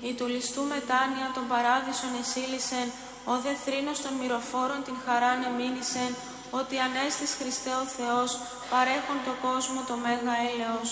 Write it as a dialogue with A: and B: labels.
A: η του ληστού μετάνοια των παράδεισων εσύλισεν, ο δε θρήνος των μυροφόρων την χαράν εμήνησεν, ότι ανέστης Χριστέ ο Θεός, παρέχον το κόσμο το μέγα έλεος.